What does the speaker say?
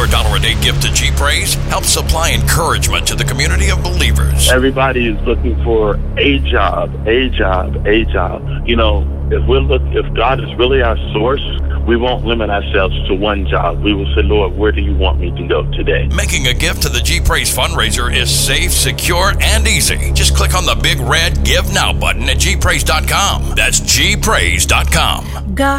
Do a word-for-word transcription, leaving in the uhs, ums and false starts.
Your dollar a day gift to G Praise helps supply encouragement to the community of believers. Everybody is looking for a job, a job, a job. You know, if we're look, if God is really our source, we won't limit ourselves to one job. We will say, Lord, where do you want me to go today? Making a gift to the G Praise fundraiser is safe, secure, and easy. Just click on the big red Give Now button at G Praise dot com. That's G Praise dot com. God